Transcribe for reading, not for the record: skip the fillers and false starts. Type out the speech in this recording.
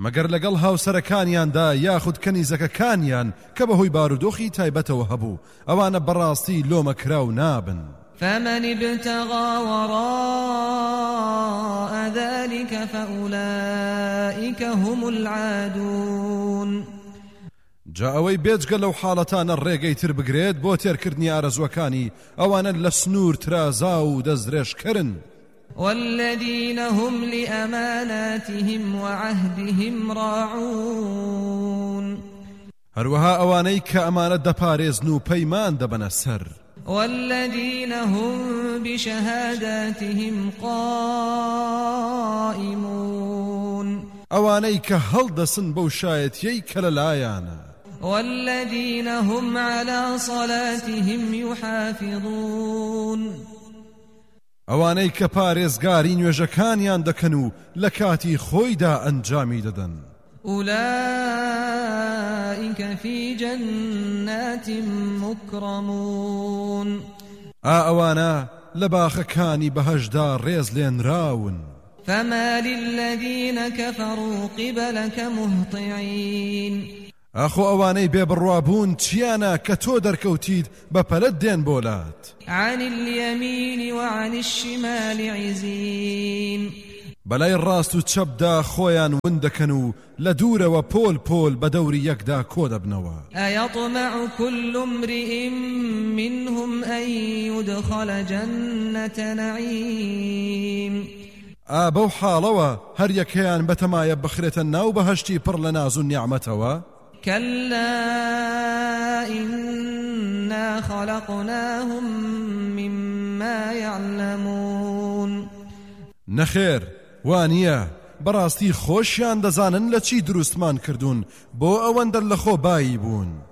مەگەر لەگەڵ هاوسەرەکانیاندا یاخود کەنیزەکەکانیان کە بەهۆی بارودۆخی تایبەتەوە هەبوو ئەوانە بەڕاستی لۆمەکراو نابن. فمن ابتغى وراء ذلك فأولئك هم العادون. جا ئەوەی بێجگە لەو حاڵەتانە ڕێگەی تر بگرێت بۆ تێرکردنی ئارەزوەکانی ئەوانە لە سنوور ترازا و دەستدرێژکردن. والذين هم لأماناتهم وعهدهم راعون. هەروەها ئەوانەی کە ئەمانەت دەپارێزن و پەیمان دەبەنە سەر. والذين هم بشهاداتهم قائمون. ئەوانەی کە هەڵدەسن بەو شایەتیەی کە لەلایانە. والذين هم على صلاتهم يحافظون. ئەوانەی کە پارێزگاری نوێژەکانیان دەکەن و لە کاتی خۆیدا ئەنجامی دەدەن. أولئك في جنات مكرمون. ئەوانە لە باخەکانی بەهەشدا ڕێز لێنراون. فما للذين كفروا قبلك مهطعين. ئەخۆ ئەوانەی بێبڕوابوون چیانە کە تۆ دەرکەوتید بە پەلەت دێن بۆلات. عن اليمين وعن الشمال عزين. بەلای ڕاست و چەپدا خۆیان ون دەکەن و لە دوورەوە پۆل پۆل بە دەوری یەکدا کۆ دەبنەوە. أيطمع كل امرئ منهم أن يدخل جنة نعيم. بەو حاڵەوە هەر یەکەیان بەتەمایە بخرێتە ناو بەهەشتی پڕ لە ناز و نیعمەتەوە. كلا إنا خلقناهم مما يعلمون. نەخێر وانییە بەڕاستی خۆشیان دەزانن لە چی دروستمان کردوون بۆ ئەوەندە لە خۆ بایی بوون.